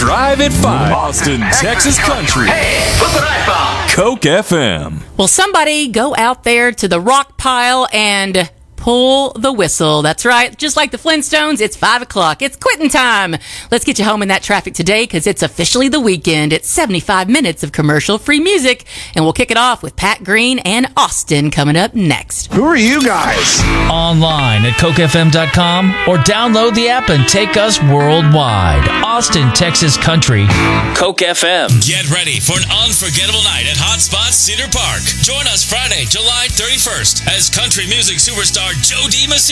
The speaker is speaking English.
Drive at 5, Austin, Texas Country. Hey, look what I found. Coke FM. Well, somebody go out there to the rock pile and pull the whistle. That's right. Just like the Flintstones, it's 5 o'clock. It's quitting time. Let's get you home in that traffic today because it's officially the weekend. It's 75 minutes of commercial-free music, and we'll kick it off with Pat Green and Austin coming up next. Who are you guys? Online at cokefm.com or download the app and take us worldwide. Austin, Texas Country. Coke FM. Get ready for an unforgettable night at Hotspot Cedar Park. Join us Friday, July 31st as country music superstar Joe DiMaggio